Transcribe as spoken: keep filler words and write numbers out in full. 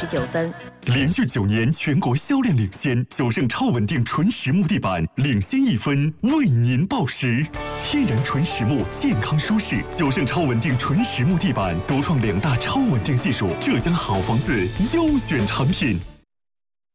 十九分。 连续九年全国销量领先，九盛超稳定纯实木地板领先一分，为您报时。天然纯实木，健康舒适，九盛超稳定纯实木地板独创两大超稳定技术，浙江好房子优选产品。